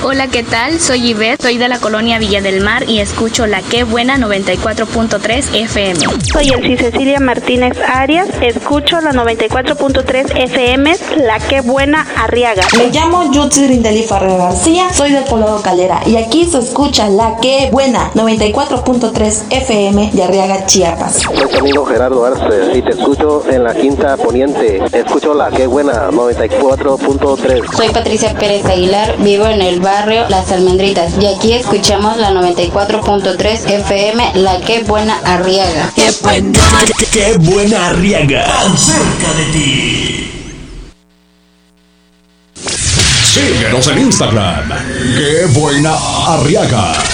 Hola, ¿qué tal? Soy Ivette, soy de la colonia Villa del Mar y escucho La Qué Buena 94.3 FM. Soy Elsie Cecilia Martínez Arias, escucho la 94.3 FM, La Qué Buena Arriaga. Me llamo Yutzi Rindeli Farrera García, soy del Poblado Calera y aquí se escucha La Qué Buena 94.3 FM de Arriaga, Chiapas. Soy Camilo Gerardo Arce y te escucho en la Quinta Poniente, escucho La Qué Buena 94.3. Soy Patricia Pérez Aguilar, vivo en el barrio Las Almendritas y aquí escuchamos la 94.3 FM, La Qué Buena Arriaga. ¡Qué buena Arriaga! Tan cerca de ti. Síguenos en Instagram. ¡Qué buena Arriaga!